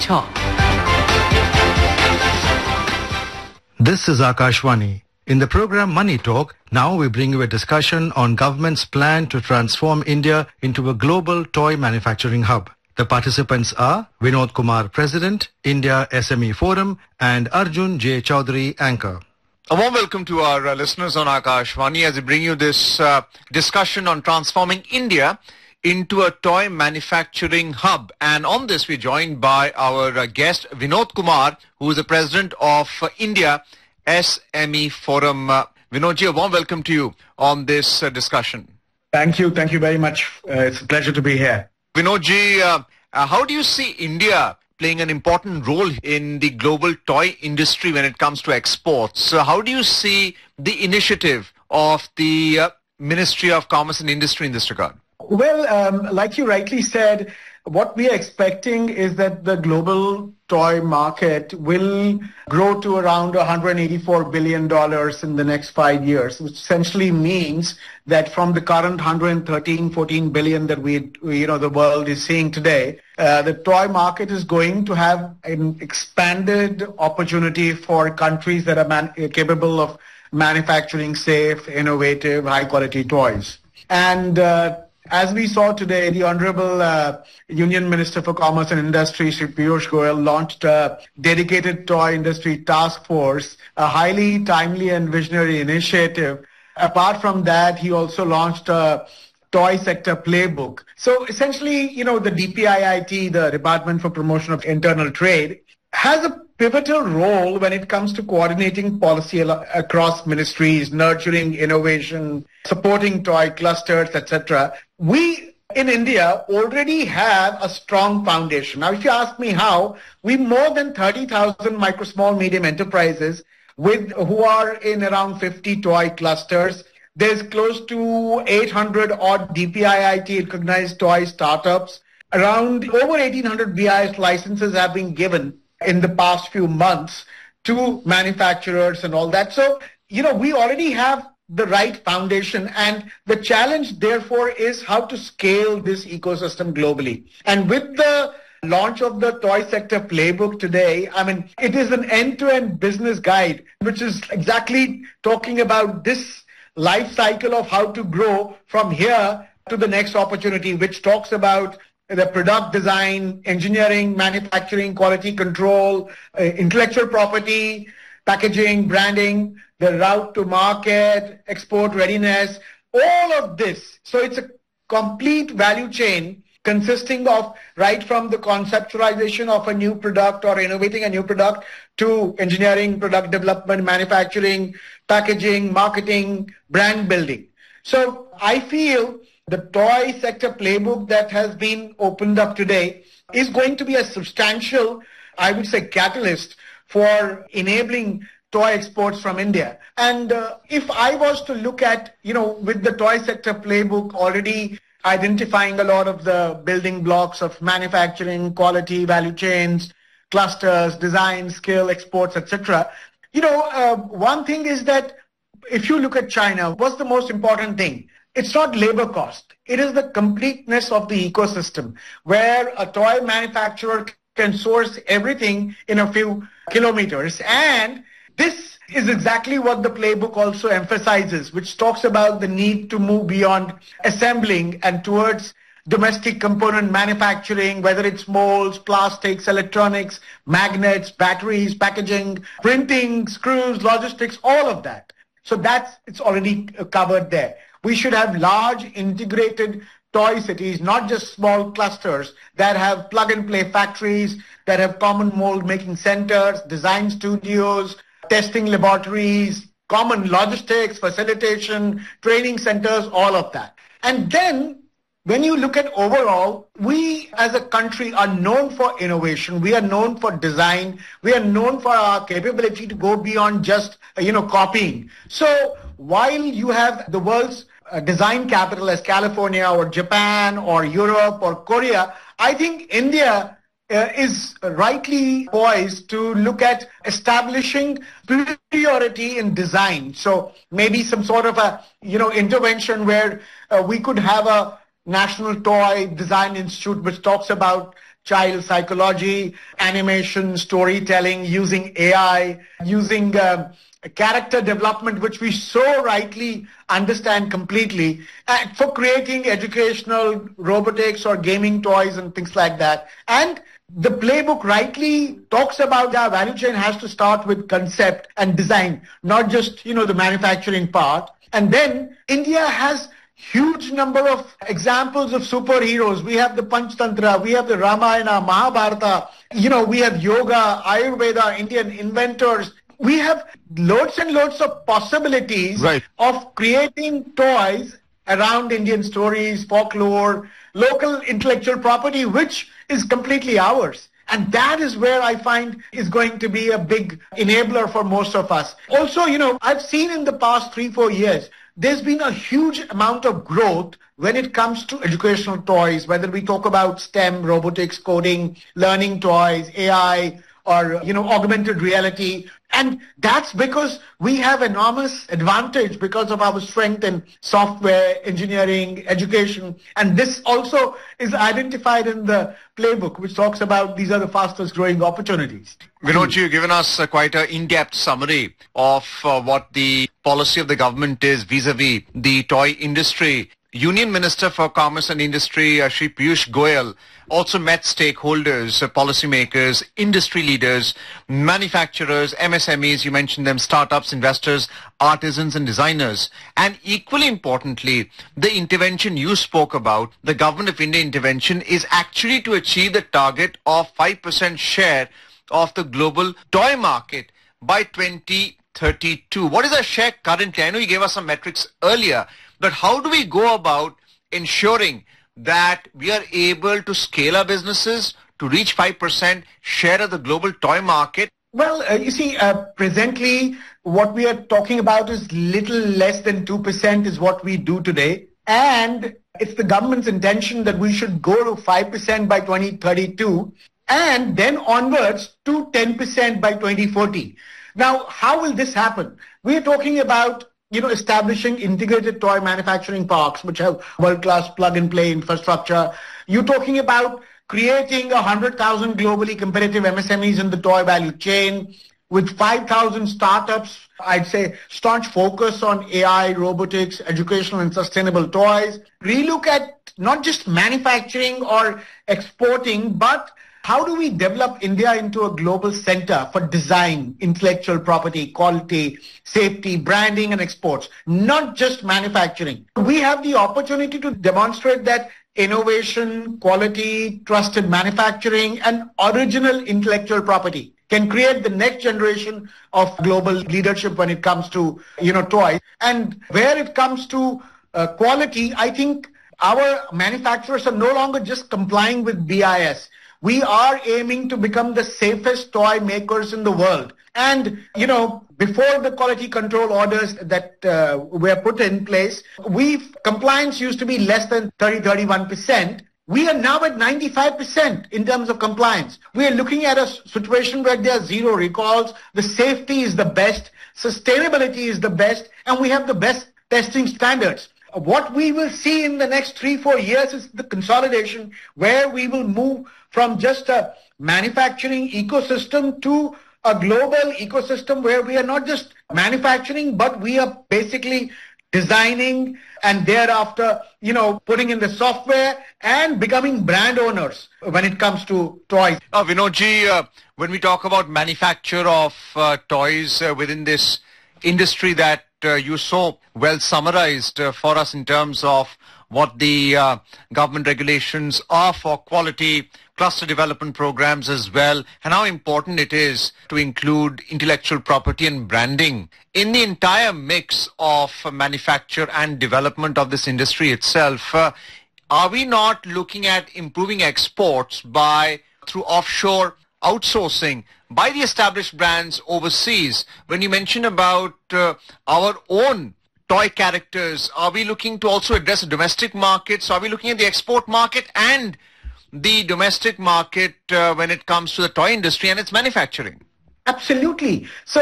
Talk. This is Akashvani. In the program Money Talk, now we bring you a discussion on government's plan to transform India into a global toy manufacturing hub. The participants are Vinod Kumar, President, India SME Forum, and Arjun J. Chaudhary, Anchor. A warm welcome to our listeners on Akashvani as we bring you this discussion on transforming India into a toy manufacturing hub. And on this, we're joined by our guest, Vinod Kumar, who is the President of India SME Forum. Vinodji, a warm welcome to you on this discussion. Thank you. Thank you very much. It's a pleasure to be here. Vinodji, how do you see India playing an important role in the global toy industry when it comes to exports? So how do you see the initiative of the Ministry of Commerce and Industry in this regard? Well, like you rightly said, what we are expecting is that the global toy market will grow to around $184 billion in the next 5 years, which essentially means that from the current 14 billion that the world is seeing today, the toy market is going to have an expanded opportunity for countries that are capable of manufacturing safe, innovative, high-quality toys. And as we saw today, the Honorable Union Minister for Commerce and Industry, Shri Piyush Goyal, launched a dedicated toy industry task force, a highly timely and visionary initiative. Apart from that, he also launched a toy sector playbook. So essentially, the DPIIT, the Department for Promotion of Internal Trade, has a pivotal role when it comes to coordinating policy across ministries, nurturing innovation, supporting toy clusters, etc. We in India already have a strong foundation. Now, if you ask me how, we more than 30,000 micro, small, medium enterprises who are in around 50 toy clusters. There's close to 800 odd DPIIT recognized toy startups. Around over 1,800 BIS licenses have been given in the past few months to manufacturers and all that. So, we already have the right foundation, and the challenge therefore is how to scale this ecosystem globally. And with the launch of the toy sector playbook today, it is an end-to-end business guide, which is exactly talking about this life cycle of how to grow from here to the next opportunity, which talks about the product design, engineering, manufacturing, quality control, intellectual property, packaging, branding, the route to market, export readiness, all of this. So it's a complete value chain consisting of right from the conceptualization of a new product or innovating a new product to engineering, product development, manufacturing, packaging, marketing, brand building. So I feel the toy sector playbook that has been opened up today is going to be a substantial, I would say, catalyst for enabling toy exports from India. And if I was to look at, with the toy sector playbook already identifying a lot of the building blocks of manufacturing, quality, value chains, clusters, design, skill, exports, etc. One thing is that if you look at China, what's the most important thing? It's not labor cost. It is the completeness of the ecosystem where a toy manufacturer can source everything in a few kilometers. And this is exactly what the playbook also emphasizes, which talks about the need to move beyond assembling and towards domestic component manufacturing, whether it's molds, plastics, electronics, magnets, batteries, packaging, printing, screws, logistics, all of that. So it's already covered there. We should have large integrated toy cities, not just small clusters that have plug-and-play factories, that have common mold-making centers, design studios, testing laboratories, common logistics, facilitation, training centers, all of that. And then when you look at overall, we as a country are known for innovation. We are known for design. We are known for our capability to go beyond just, copying. So while you have the world's design capital as California or Japan or Europe or Korea, I think India is rightly poised to look at establishing priority in design. So maybe some sort of a, intervention where we could have a National Toy Design Institute which talks about child psychology, animation, storytelling, using AI, using character development, which we so rightly understand completely, for creating educational robotics or gaming toys and things like that. And the playbook rightly talks about our value chain has to start with concept and design, not just, the manufacturing part. And then India has huge number of examples of superheroes. We have the Panchtantra, we have the Ramayana, Mahabharata, we have yoga, Ayurveda, Indian inventors. We have loads and loads of possibilities of creating toys around Indian stories, folklore, local intellectual property, which is completely ours. And that is where I find is going to be a big enabler for most of us. Also, I've seen in the past 3-4 years, there's been a huge amount of growth when it comes to educational toys, whether we talk about STEM, robotics, coding, learning toys, AI, or, augmented reality. And that's because we have enormous advantage because of our strength in software, engineering, education. And this also is identified in the playbook, which talks about these are the fastest growing opportunities. Vinod, you've given us quite an in-depth summary of what the policy of the government is vis-a-vis the toy industry. Union Minister for Commerce and Industry, Shri Piyush Goyal, also met stakeholders, policymakers, industry leaders, manufacturers, MSMEs, you mentioned them, startups, investors, artisans and designers. And equally importantly, the intervention you spoke about, the Government of India intervention, is actually to achieve the target of 5% share of the global toy market by 2032. What is our share currently? I know you gave us some metrics earlier, but how do we go about ensuring that we are able to scale our businesses to reach 5% share of the global toy market? Well, you see, presently, what we are talking about is little less than 2% is what we do today. And it's the government's intention that we should go to 5% by 2032 and then onwards to 10% by 2040. Now, how will this happen? We are talking about establishing integrated toy manufacturing parks, which have world-class plug-and-play infrastructure. You're talking about creating 100,000 globally competitive MSMEs in the toy value chain with 5,000 startups, I'd say staunch focus on AI, robotics, educational and sustainable toys. Relook at not just manufacturing or exporting, but how do we develop India into a global center for design, intellectual property, quality, safety, branding, and exports, not just manufacturing? We have the opportunity to demonstrate that innovation, quality, trusted manufacturing, and original intellectual property can create the next generation of global leadership when it comes to, toys. And where it comes to quality, I think our manufacturers are no longer just complying with BIS. We are aiming to become the safest toy makers in the world. And, before the quality control orders that were put in place, compliance used to be less than 31%. We are now at 95% in terms of compliance. We are looking at a situation where there are zero recalls. The safety is the best. Sustainability is the best. And we have the best testing standards. What we will see in the next 3-4 years is the consolidation where we will move from just a manufacturing ecosystem to a global ecosystem where we are not just manufacturing, but we are basically designing and thereafter, putting in the software and becoming brand owners when it comes to toys. Vinodji, when we talk about manufacture of toys within this industry that you so well summarized for us in terms of what the government regulations are for quality, cluster development programs as well, and how important it is to include intellectual property and branding in the entire mix of manufacture and development of this industry itself. Are we not looking at improving exports through offshore outsourcing by the established brands overseas? When you mention about our own toy characters, are we looking to also address the domestic market? So are we looking at the export market and the domestic market when it comes to the toy industry and its manufacturing? Absolutely. So